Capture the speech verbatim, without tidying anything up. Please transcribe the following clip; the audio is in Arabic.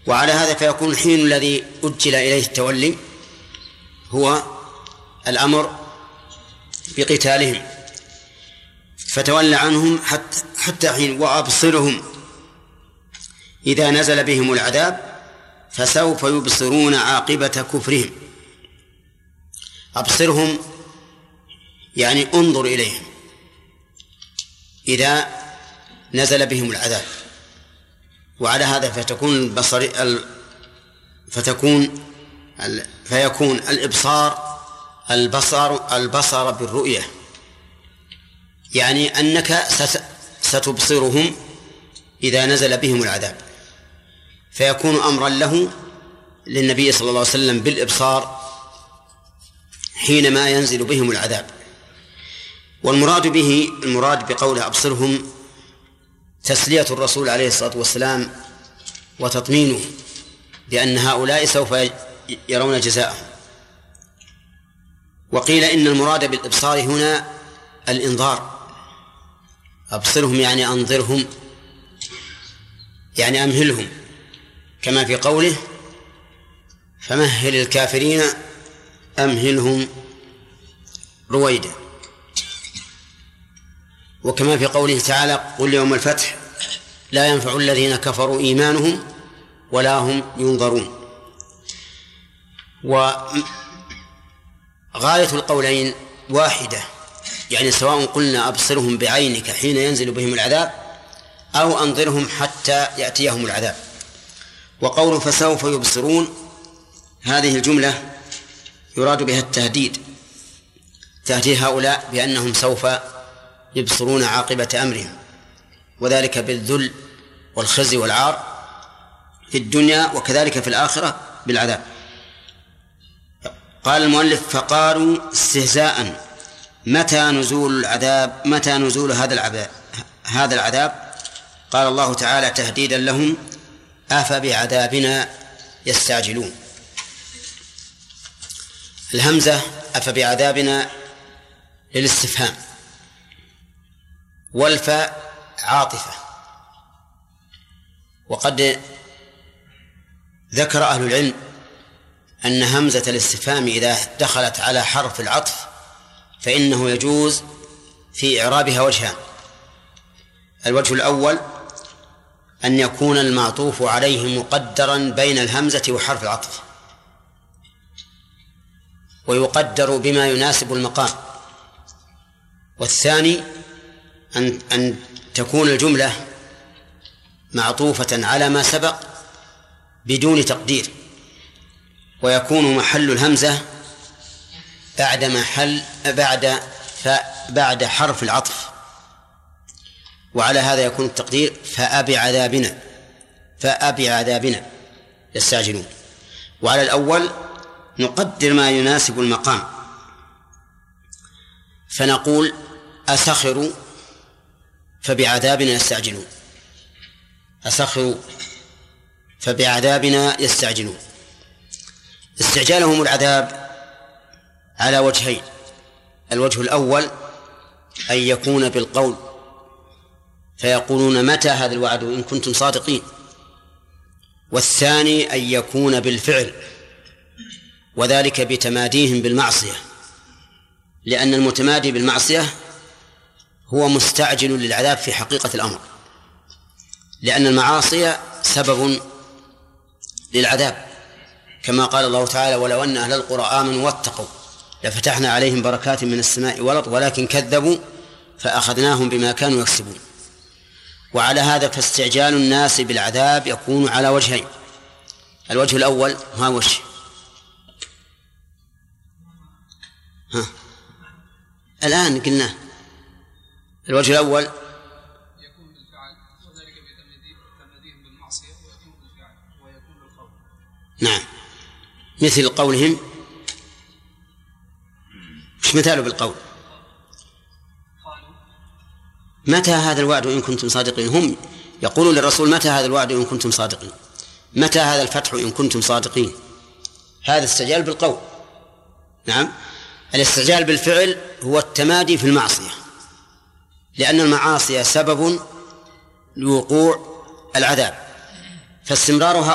وعلى هذا فيكون الحين الذي أجل إليه التولي هو الأمر بقتالهم، فتولى عنهم حتى, حتى حين وأبصرهم إذا نزل بهم العذاب فسوف يبصرون عاقبة كفرهم. أبصرهم يعني انظر إليهم إذا نزل بهم العذاب. وعلى هذا فتكون البصر فتكون فيكون الإبصار البصر البصر بالرؤية، يعني أنك ستبصرهم إذا نزل بهم العذاب، فيكون أمرا له للنبي صلى الله عليه وسلم بالإبصار حينما ينزل بهم العذاب. والمراد به المراد بقوله أبصرهم تسلية الرسول عليه الصلاة والسلام وتطمينه بأن هؤلاء سوف يرون جزاءهم. وقيل إن المراد بالإبصار هنا الإنظار، أبصرهم يعني أنظرهم يعني أمهلهم، كما في قوله فمهل الكافرين أمهلهم رويدا، وكما في قوله تعالى قل يوم الفتح لا ينفع الذين كفروا إيمانهم ولا هم ينظرون. وغاية القولين واحدة، يعني سواء قلنا أبصرهم بعينك حين ينزل بهم العذاب أو أنظرهم حتى يأتيهم العذاب. وقول فسوف يبصرون هذه الجملة يراد بها التهديد، تهديد هؤلاء بأنهم سوف يبصرون عاقبة أمرهم، وذلك بالذل والخزي والعار في الدنيا وكذلك في الآخرة بالعذاب. قال المؤلف فقالوا استهزاء متى نزول العذاب متى نزول هذا العذاب هذا العذاب قال الله تعالى تهديدا لهم أفبعذابنا يستعجلون. الهمزة أفبعذابنا للاستفهام، والفاء عاطفة. وقد ذكر أهل العلم أن همزة الاستفهام إذا دخلت على حرف العطف فإنه يجوز في إعرابها وجهان. الوجه الأول أن يكون المعطوف عليه مقدرا بين الهمزة وحرف العطف، ويقدر بما يناسب المقام. والثاني أن أن تكون الجملة معطوفة على ما سبق بدون تقدير، ويكون محل الهمزة بعد محل بعد بعد حرف العطف، وعلى هذا يكون التقدير فأبي عذابنا فأبي عذابنا يستعجلون. وعلى الأول نقدر ما يناسب المقام فنقول أسخروا فبعذابنا يستعجلون أسخروا فبعذابنا يستعجلون. استعجالهم العذاب على وجهين: الوجه الأول أن يكون بالقول فيقولون متى هذا الوعد إن كنتم صادقين، والثاني أن يكون بالفعل، وذلك بتماديهم بالمعصية، لأن المتمادي بالمعصية هو مستعجل للعذاب في حقيقة الأمر، لأن المعاصي سبب للعذاب، كما قال الله تعالى ولو أن أهل القرى آمنوا واتقوا لفتحنا عليهم بركات من السماء والأرض ولكن كذبوا فأخذناهم بما كانوا يكسبون. وعلى هذا فاستعجال الناس بالعذاب يكون على وجهين: الوجه الأول ما وجه ها الآن قلنا الوجه الأول يكون بالفعل، وذلك بتماديهم بالمعصية، ويكون بالفعل ويكون بالقول. نعم، مثل قولهم مش مثاله بالقول متى هذا الوعد إن كنتم صادقين. هم يقولون للرسول متى هذا الوعد إن كنتم صادقين، متى هذا الفتح إن كنتم صادقين. هذا استعجال بالقول. نعم، الاستعجال بالفعل هو التمادي في المعصية، لأن المعاصي سبب لوقوع العذاب، فاستمرارها